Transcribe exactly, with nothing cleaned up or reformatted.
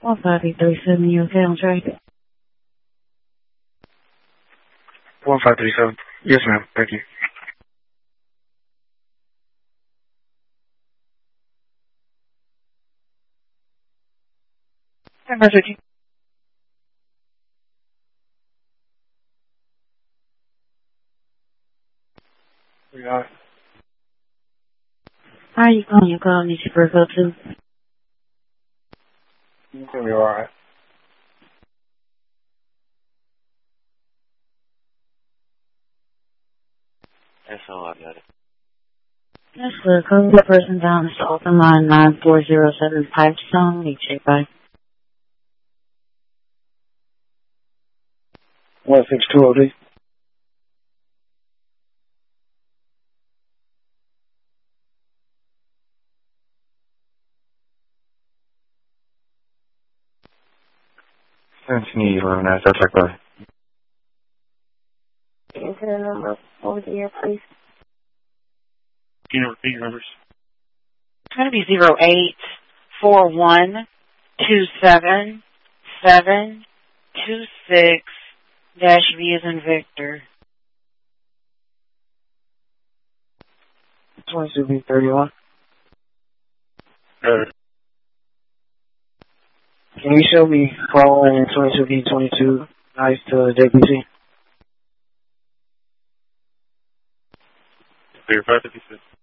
one five eight three seven, you okay on track? one five three seven. Yes, ma'am. Thank you. Hi, Marjorie. We are. How are you calling? You calling me for code two? You can be alright. That's all I got it. Yes, the code the person down is open line nine four zero seven Pipestone. Let me check by. one six two oh D. Anthony eleven nine, that's like that. Enter the number over the air, please. Can you repeat your numbers? It's going to be zero eight four one two seven seven two six dash V as in Victor. twenty-two B thirty-one. Uh, Can you show me following twenty-two B twenty-two nice to J P C? Verify fifty-six.